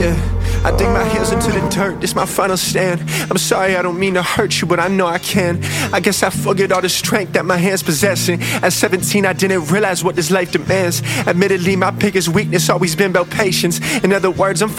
Yeah, I dig my heels into the dirt, this my final stand. I'm sorry, I don't mean to hurt you, but I know I can. I guess I forget all the strength that my hands possessing. At 17, I didn't realize what this life demands. Admittedly, my biggest weakness always been about patience. In other words, I'm